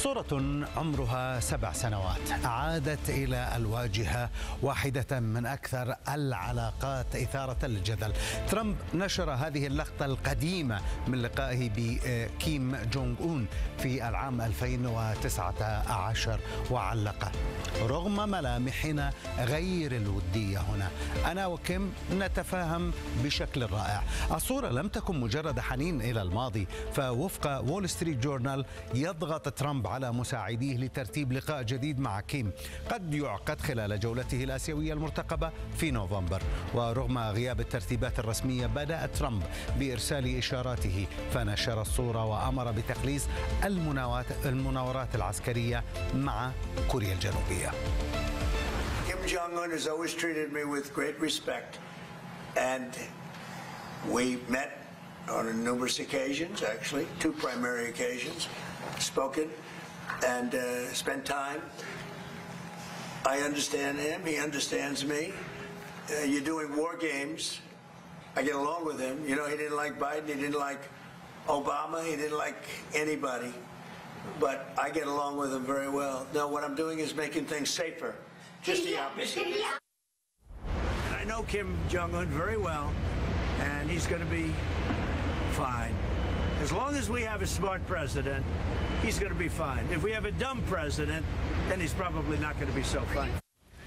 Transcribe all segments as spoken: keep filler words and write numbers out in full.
صورة عمرها سبع سنوات عادت إلى الواجهة، واحدة من أكثر العلاقات إثارة للجدل. ترامب نشر هذه اللقطة القديمة من لقائه بكيم جونغ أون في العام ألفين وتسعة عشر وعلق: رغم ملامحنا غير الودية هنا، أنا وكيم نتفاهم بشكل رائع. الصورة لم تكن مجرد حنين إلى الماضي، فوفق وول ستريت جورنال يضغط ترامب على مساعديه لترتيب لقاء جديد مع كيم قد يعقد خلال جولته الآسيوية المرتقبة في نوفمبر. ورغم غياب الترتيبات الرسمية، بدأ ترامب بإرسال إشاراته، فنشر الصورة وأمر بتخليص المناورات العسكرية مع كوريا الجنوبية. Kim Jong-un has always treated me with great respect, and we met on numerous occasions, actually, two primary occasions, spoken and uh, spent time. I understand him, he understands me. Uh, you're doing war games. I get along with him. You know, he didn't like Biden, he didn't like Obama, he didn't like anybody. But I get along with him very well. Now, what I'm doing is making things safer. Just the opposite. And I know Kim Jong-un very well, and he's going to be fine. As long as we have a smart president, he's going to be fine. If we have a dumb president, then he's probably not going to be so fine.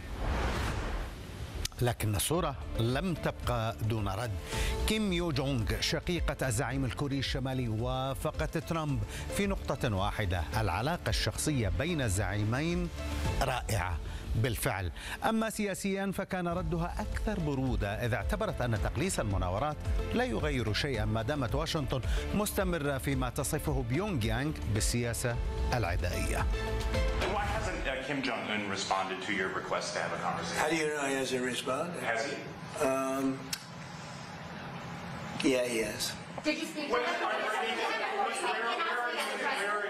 لكن الصورة لم تبقى دون رد. كيم يو جونغ شقيقة الزعيم الكوري الشمالي وافقت ترامب في نقطة واحدة: العلاقة الشخصية بين الزعيمين رائعة بالفعل. أما سياسيا فكان ردها أكثر برودة، إذ اعتبرت أن تقليص المناورات لا يغير شيئا ما دامت واشنطن مستمرة فيما تصفه بيونغ يانغ بالسياسة العدائية. Why hasn't uh, Kim Jong-un responded to your request to have a conversation? How do you know he hasn't responded? Has he? Um, yeah, he has. Did you speak to him?